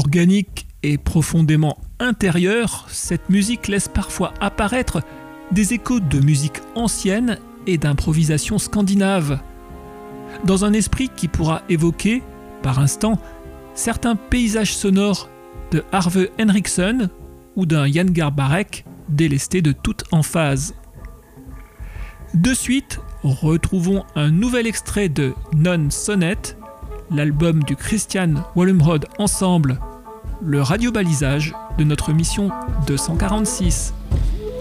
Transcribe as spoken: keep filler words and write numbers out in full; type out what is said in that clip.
Organique et profondément intérieure, cette musique laisse parfois apparaître des échos de musique ancienne et d'improvisation scandinave, dans un esprit qui pourra évoquer, par instant, certains paysages sonores de Arve Henriksen ou d'un Jan Garbarek délesté de toute emphase. De suite, retrouvons un nouvel extrait de Non Sonnet, l'album du Christian Wallenrod Ensemble, le radiobalisage de notre mission deux cent quarante-six.